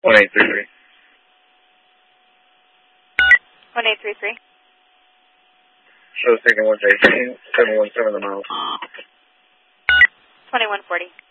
1833. 1833. Show taking 118, 717 the miles. 2140.